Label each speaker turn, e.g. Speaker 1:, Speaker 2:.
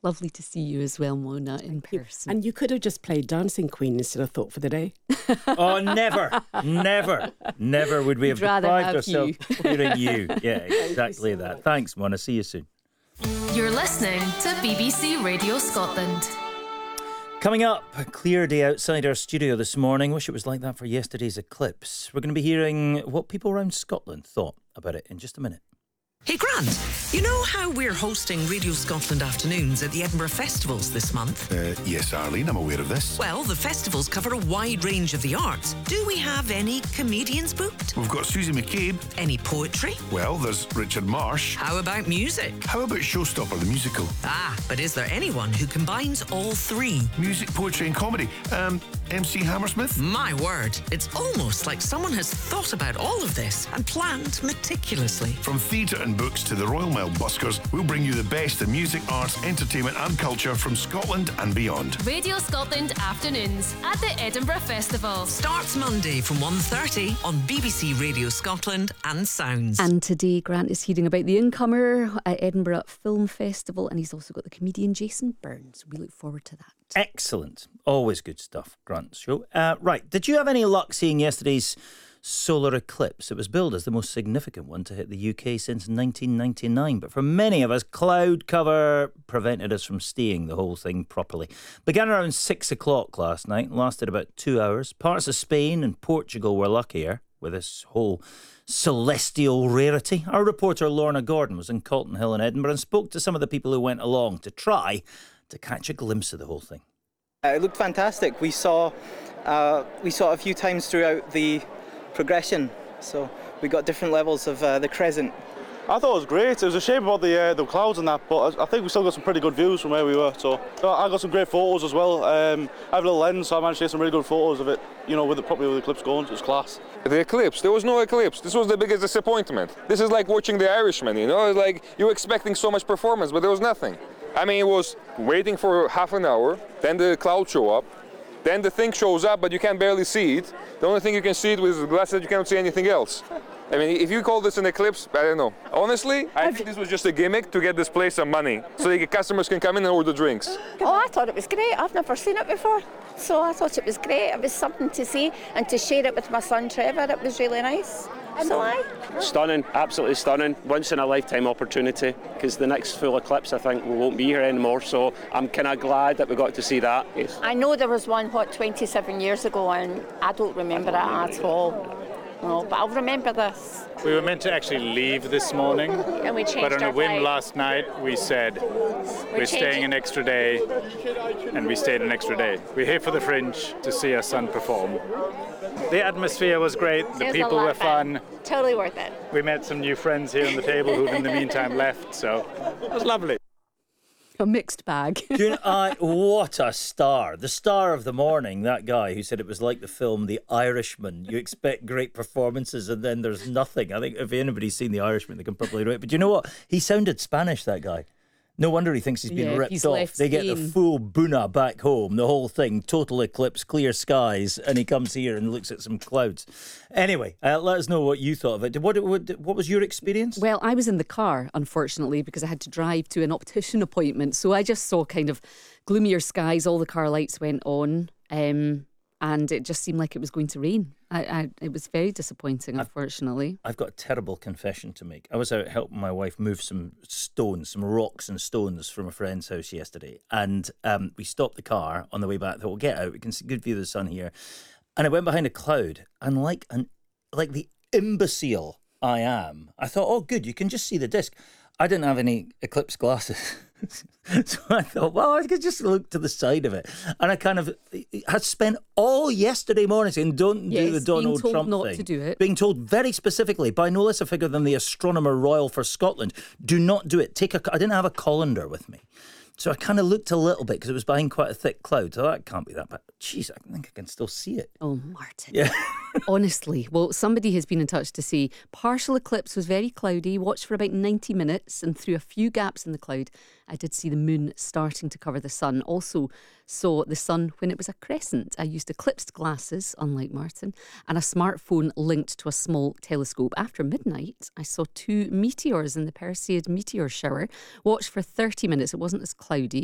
Speaker 1: Lovely to see you as well, Mona, in person.
Speaker 2: And you could have just played Dancing Queen instead of Thought for the Day.
Speaker 3: Oh, never would we have deprived ourselves of hearing you. Yeah, exactly that. Thanks, Mona. See you soon.
Speaker 4: You're listening to BBC Radio Scotland.
Speaker 3: Coming up, a clear day outside our studio this morning. Wish it was like that for yesterday's eclipse. We're going to be hearing what people around Scotland thought about it in just a minute.
Speaker 5: Hey Grant, you know how we're hosting Radio Scotland afternoons at the Edinburgh Festivals this month?
Speaker 6: Yes, Arlene, I'm aware of this.
Speaker 5: Well, the festivals cover a wide range of the arts. Do we have any comedians booked?
Speaker 6: We've got Susie McCabe.
Speaker 5: Any poetry?
Speaker 6: Well, there's Richard Marsh.
Speaker 5: How about music?
Speaker 6: How about Showstopper, the musical?
Speaker 5: But is there anyone who combines all three?
Speaker 6: Music, poetry and comedy. MC Hammersmith?
Speaker 5: My word, it's almost like someone has thought about all of this and planned meticulously.
Speaker 6: From theatre and books to the Royal Mail buskers, we'll bring you the best in music, arts, entertainment and culture from Scotland and beyond.
Speaker 4: Radio Scotland afternoons at the Edinburgh Festival.
Speaker 5: Starts Monday from 1:30 on BBC Radio Scotland and Sounds.
Speaker 1: And today Grant is hearing about the Incomer at Edinburgh Film Festival, and he's also got the comedian Jason Byrne. We look forward to that.
Speaker 3: Excellent. Always good stuff, Grant's show. Right, did you have any luck seeing yesterday's solar eclipse? It was billed as the most significant one to hit the UK since 1999, but for many of us, cloud cover prevented us from seeing the whole thing properly. Began around 6 o'clock last night, lasted about 2 hours. Parts of Spain and Portugal were luckier with this whole celestial rarity. Our reporter Lorna Gordon was in Calton Hill in Edinburgh and spoke to some of the people who went along to try to catch a glimpse of the whole thing.
Speaker 7: It looked fantastic. We saw it a few times throughout the progression, so we got different levels of the crescent.
Speaker 8: I thought it was great. It was a shame about the clouds and that, but I think we still got some pretty good views from where we were. So I got some great photos as well. I have a little lens, so I managed to get some really good photos of it. You know, with the eclipse going, so it was class.
Speaker 9: The eclipse, there was no eclipse. This was the biggest disappointment. This is like watching The Irishman, you know? It's like you're expecting so much performance, but there was nothing. I mean, it was waiting for half an hour, then the clouds show up, then the thing shows up, but you can barely see it. The only thing you can see it with glasses, you cannot see anything else. I mean, if you call this an eclipse, I don't know. Honestly, I think this was just a gimmick to get this place some money, so the customers can come in and order drinks.
Speaker 10: Oh, I thought it was great. I've never seen it before, so I thought it was great. It was something to see, and to share it with my son Trevor, it was really nice.
Speaker 11: Stunning, absolutely stunning. Once in a lifetime opportunity, because the next full eclipse, I think, we won't be here anymore, so I'm kind of glad that we got to see that. Yes.
Speaker 10: I know there was one, 27 years ago, and I don't remember it at all. No, but I'll remember this.
Speaker 12: We were meant to actually leave this morning,
Speaker 10: and we changed
Speaker 12: but on a whim
Speaker 10: flight.
Speaker 12: last night we said we're staying an extra day, and we stayed an extra day. We're here for the Fringe to see our son perform. The atmosphere was great, the people were fun.
Speaker 10: Totally worth it.
Speaker 12: We met some new friends here on the table who've in the meantime left, so it was lovely.
Speaker 1: A mixed bag.
Speaker 3: What a star. The star of the morning, that guy who said it was like the film The Irishman. You expect great performances and then there's nothing. I think if anybody's seen The Irishman, they can probably relate. But you know what? He sounded Spanish, that guy. No wonder he thinks he's been ripped off. They get the full Buna back home, the whole thing, total eclipse, clear skies, and he comes here and looks at some clouds. Anyway, let us know what you thought of it. What was your experience?
Speaker 1: Well, I was in the car, unfortunately, because I had to drive to an optician appointment. So I just saw kind of gloomier skies, all the car lights went on, and it just seemed like it was going to rain. It was very disappointing, unfortunately.
Speaker 3: I've got a terrible confession to make. I was out helping my wife move some stones, some rocks and stones from a friend's house yesterday. And we stopped the car on the way back. I thought, we'll get out. We can see a good view of the sun here. And I went behind a cloud. And like the imbecile I am, I thought, oh, good, you can just see the disc. I didn't have any eclipse glasses. So I thought, well, I could just look to the side of it. And I kind of had spent all yesterday morning saying, don't do the Donald Trump thing.
Speaker 1: Being told not to do it.
Speaker 3: Being told very specifically by no less a figure than the Astronomer Royal for Scotland, do not do it. I didn't have a colander with me. So I kind of looked a little bit because it was behind quite a thick cloud. So that can't be that bad. Jeez, I think I can still see it.
Speaker 1: Oh, Martin.
Speaker 3: Yeah.
Speaker 1: Honestly. Well, somebody has been in touch to say partial eclipse was very cloudy, watched for about 90 minutes, and through a few gaps in the cloud, I did see the moon starting to cover the sun. Also saw the sun when it was a crescent. I used eclipsed glasses, unlike Martin, and a smartphone linked to a small telescope. After midnight, I saw 2 meteors in the Perseid meteor shower. Watched for 30 minutes. It wasn't as cloudy.